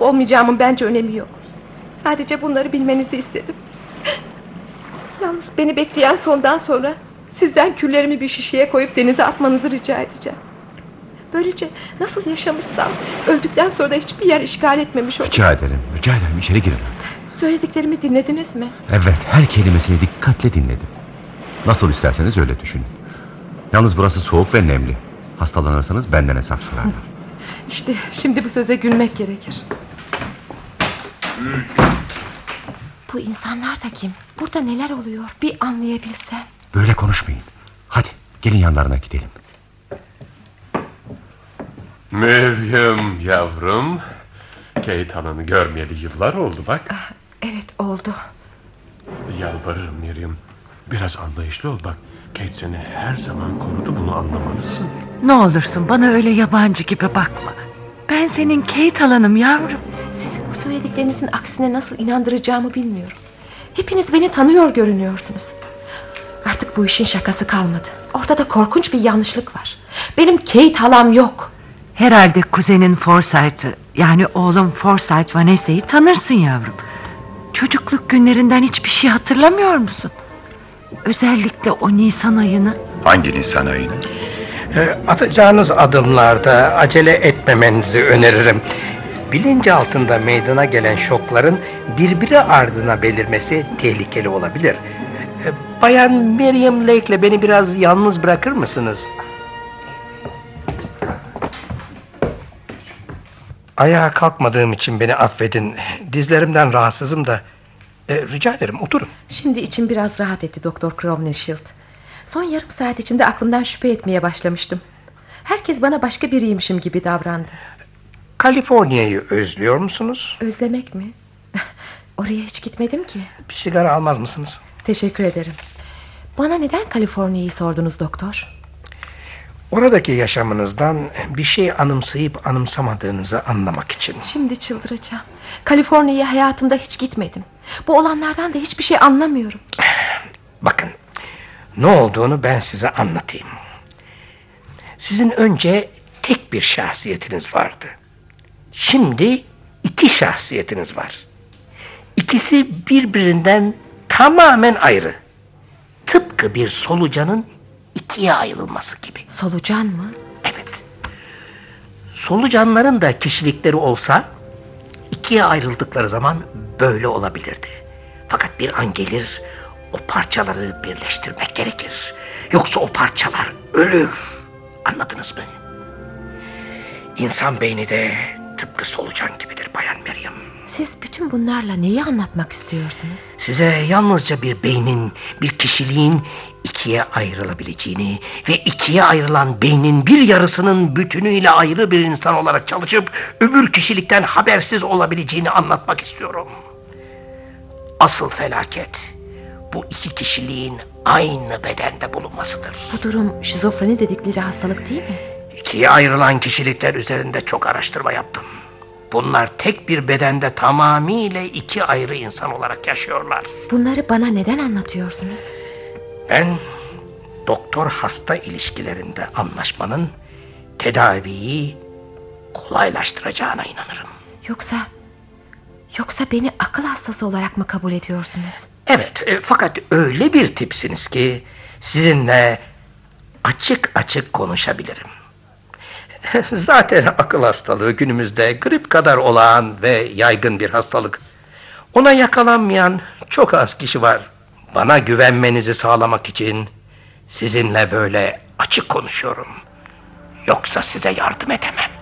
olmayacağımın bence önemi yok. Sadece bunları bilmenizi istedim. Yalnız beni bekleyen sondan sonra sizden küllerimi bir şişeye koyup denize atmanızı rica edeceğim. Böylece nasıl yaşamışsam öldükten sonra da hiçbir yer işgal etmemiş olurum. Rica ederim içeri girin. Söylediklerimi dinlediniz mi? Evet, her kelimesini dikkatle dinledim. Nasıl isterseniz öyle düşünün. Yalnız burası soğuk ve nemli. Hastalanırsanız benden hesap sorarlar. İşte şimdi bu söze gülmek gerekir. Bu insanlar da kim? Burada neler oluyor bir anlayabilsem. Böyle konuşmayın. Hadi gelin yanlarına gidelim. Meryem yavrum, Kate Hanım'ı görmeyeli yıllar oldu bak. Evet oldu. Yalvarırım Meryem, biraz anlayışlı ol bak. Kate seni her zaman korudu, bunu anlamalısın. Ne olursun bana öyle yabancı gibi bakma. Ben senin Kate Hanım yavrum. Sizin bu söylediklerinizin aksine nasıl inandıracağımı bilmiyorum. Hepiniz beni tanıyor görünüyorsunuz. Artık bu işin şakası kalmadı. Ortada korkunç bir yanlışlık var. Benim Kate halam yok. Herhalde kuzenin Forsyth'ı, yani oğlum Forsyth Vanessa'yı tanırsın yavrum. Çocukluk günlerinden hiçbir şey hatırlamıyor musun? Özellikle o Nisan ayını. Hangi Nisan ayını? Atacağınız adımlarda acele etmemenizi öneririm. Bilinci altında meydana gelen şokların birbiri ardına belirmesi tehlikeli olabilir. Bayan Meryem Lake'le beni biraz yalnız bırakır mısınız? Ayağa kalkmadığım için beni affedin. Dizlerimden rahatsızım da. Rica ederim, oturun. Şimdi içim biraz rahat etti Doktor Crowninshield. Son yarım saat içinde aklımdan şüphe etmeye başlamıştım. Herkes bana başka biriymişim gibi davrandı. Kaliforniya'yı özlüyor musunuz? Özlemek mi? Oraya hiç gitmedim ki. Bir sigara almaz mısınız? Teşekkür ederim. Bana neden Kaliforniya'yı sordunuz doktor? Oradaki yaşamınızdan bir şey anımsayıp anımsamadığınızı anlamak için. Şimdi çıldıracağım. Kaliforniya'ya hayatımda hiç gitmedim. Bu olanlardan da hiçbir şey anlamıyorum. Bakın, ne olduğunu ben size anlatayım. Sizin önce tek bir şahsiyetiniz vardı. Şimdi iki şahsiyetiniz var. İkisi birbirinden tamamen ayrı. Tıpkı bir solucanın ikiye ayrılması gibi. Solucan mı? Evet. Solucanların da kişilikleri olsa ikiye ayrıldıkları zaman böyle olabilirdi. Fakat bir an gelir, o parçaları birleştirmek gerekir. Yoksa o parçalar ölür. Anladınız mı? İnsan beyni de tıpkı solucan gibidir Bayan Meryem. Siz bütün bunlarla neyi anlatmak istiyorsunuz? Size yalnızca bir beynin, bir kişiliğin ikiye ayrılabileceğini ve ikiye ayrılan beynin bir yarısının bütünüyle ayrı bir insan olarak çalışıp öbür kişilikten habersiz olabileceğini anlatmak istiyorum. Asıl felaket bu iki kişiliğin aynı bedende bulunmasıdır. Bu durum şizofreni dedikleri hastalık değil mi? İkiye ayrılan kişilikler üzerinde çok araştırma yaptım. Bunlar tek bir bedende tamamıyla iki ayrı insan olarak yaşıyorlar. Bunları bana neden anlatıyorsunuz? Ben doktor hasta ilişkilerinde anlaşmanın tedaviyi kolaylaştıracağına inanırım. Yoksa beni akıl hastası olarak mı kabul ediyorsunuz? Evet, fakat öyle bir tipsiniz ki sizinle açık açık konuşabilirim. Zaten akıl hastalığı günümüzde grip kadar olağan ve yaygın bir hastalık. Ona yakalanmayan çok az kişi var. Bana güvenmenizi sağlamak için sizinle böyle açık konuşuyorum. Yoksa size yardım edemem.